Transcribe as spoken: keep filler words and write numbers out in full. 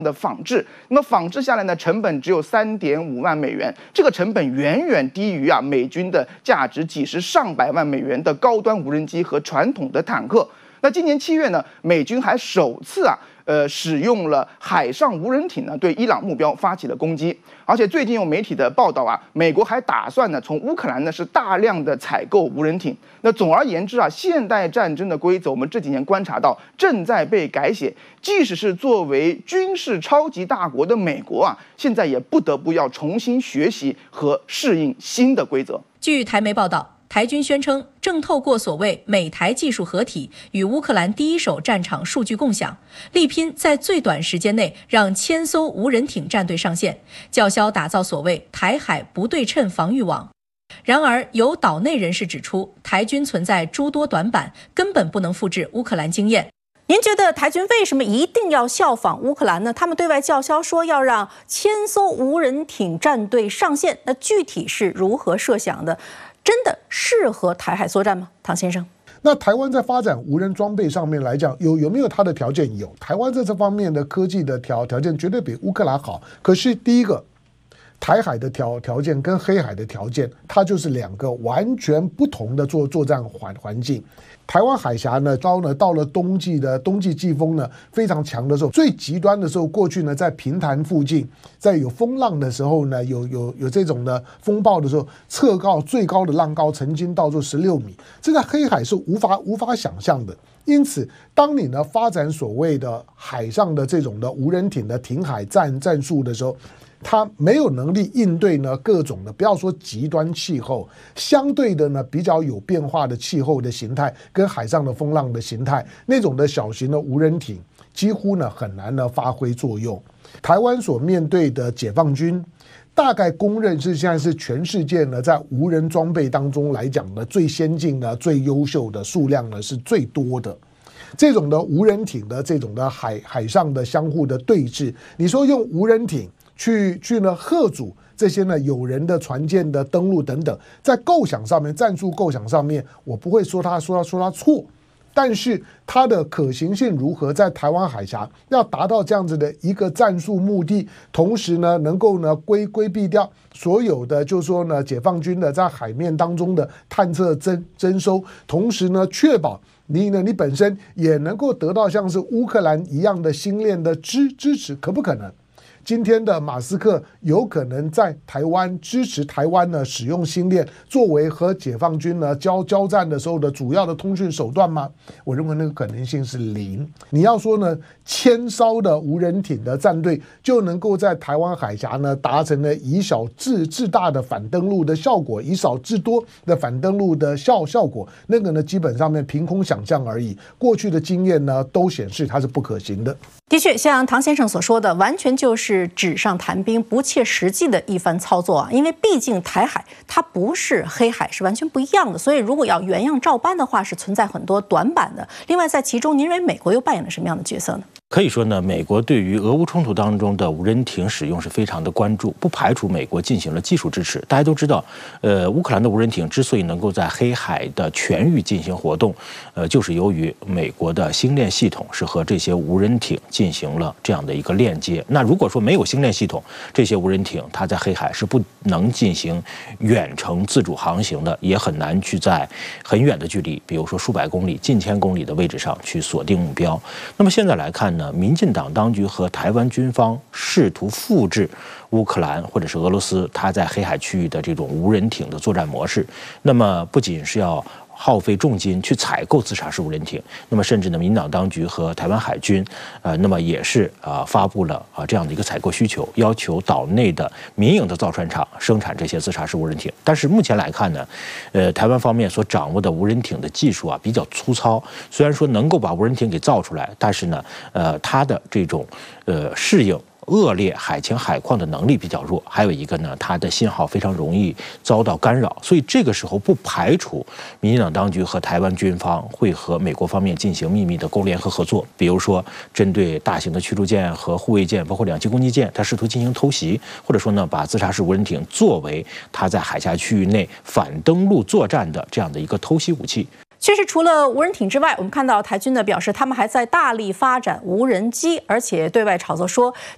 的仿制，那么仿制下来呢，成本只有三点五万美元，这个成本远远低于啊美军的价值几十上百万美元的高端无人机和传统的坦克。那今年七月呢，美军还首次啊，呃，使用了海上无人艇呢，对伊朗目标发起了攻击。而且最近有媒体的报道啊，美国还打算呢，从乌克兰呢是大量的采购无人艇。那总而言之啊，现代战争的规则，我们这几年观察到正在被改写。即使是作为军事超级大国的美国啊，现在也不得不要重新学习和适应新的规则。 据台媒报道，台军宣称正透过所谓美台技术合体，与乌克兰第一手战场数据共享，力拼在最短时间内让千艘无人艇战队上线，叫嚣打造所谓台海不对称防御网。然而，有岛内人士指出，台军存在诸多短板，根本不能复制乌克兰经验。您觉得台军为什么一定要效仿乌克兰呢？他们对外叫嚣说要让千艘无人艇战队上线，那具体是如何设想的？真的适合台海作战吗？唐先生， 那台湾在发展无人装备上面来讲，有有没有它的条件？有，台湾在这方面的科技的条条件绝对比乌克兰好。可是第一个，台海的条条件跟黑海的条件，它就是两个完全不同的作作战环环境。台湾海峡呢，到呢到了冬季的冬季季风呢非常强的时候，最极端的时候，过去呢在平潭附近，在有风浪的时候呢，有有有这种的风暴的时候，测高最高的浪高曾经到做十六米，这在黑海是无法无法想象的。因此，当你呢发展所谓的海上的这种的无人艇的停海战战术的时候，它没有能力应对呢各种的，不要说极端气候，相对的呢比较有变化的气候的形态跟海上的风浪的形态，那种的小型的无人艇几乎呢很难呢发挥作用。台湾所面对的解放军，大概公认是现在是全世界呢在无人装备当中来讲呢最先进的、最优秀的，数量呢是最多的。这种的无人艇的这种的海海上的相互的对峙，你说用无人艇去去呢吓阻这些呢有人的船舰的登陆等等，在构想上面、战术构想上面，我不会说他说他说他错，但是它的可行性如何，在台湾海峡要达到这样子的一个战术目的，同时呢能够呢规规避掉所有的就是说呢解放军的在海面当中的探测征征收，同时呢确保你呢你本身也能够得到像是乌克兰一样的星链的支支持，可不可能？今天的马斯克有可能在台湾支持台湾呢使用星链作为和解放军呢交交战的时候的主要的通讯手段吗？我认为那个可能性是零。你要说呢千艘的无人艇的战队就能够在台湾海峡呢达成了以小制制大的反登陆的效果，以少制多的反登陆的效效果，那个呢基本上面凭空想象而已。过去的经验呢都显示它是不可行的。 的确，像唐先生所说的，完全就是纸上谈兵、不切实际的一番操作啊！因为毕竟台海它不是黑海，是完全不一样的，所以如果要原样照搬的话，是存在很多短板的。另外，在其中，您认为美国又扮演了什么样的角色呢？ 可以说呢，美国对于俄乌冲突当中的无人艇使用是非常的关注，不排除美国进行了技术支持。大家都知道，呃，乌克兰的无人艇之所以能够在黑海的全域进行活动，呃，就是由于美国的星链系统是和这些无人艇进行了这样的一个链接。那如果说没有星链系统，这些无人艇它在黑海是不能进行远程自主航行的，也很难去在很远的距离，比如说数百公里、近千公里的位置上去锁定目标。那么现在来看呢，民进党当局和台湾军方试图复制乌克兰或者是俄罗斯它在黑海区域的这种无人艇的作战模式，那么不仅是要耗费重金去采购自杀式无人艇，那么甚至呢，民进党当局和台湾海军，呃，那么也是啊、呃、发布了啊、呃、这样的一个采购需求，要求岛内的民营的造船厂生产这些自杀式无人艇。但是目前来看呢，呃，台湾方面所掌握的无人艇的技术啊比较粗糙，虽然说能够把无人艇给造出来，但是呢，呃，它的这种呃适应恶劣海情海况的能力比较弱，还有一个呢，它的信号非常容易遭到干扰，所以这个时候不排除民进党当局和台湾军方会和美国方面进行秘密的勾连和合作，比如说针对大型的驱逐舰和护卫舰，包括两栖攻击舰，它试图进行偷袭，或者说呢，把自杀式无人艇作为它在海峡区域内反登陆作战的这样的一个偷袭武器。 其实除了无人艇之外，我们看到台军呢表示，他们还在大力发展无人机，而且对外炒作说，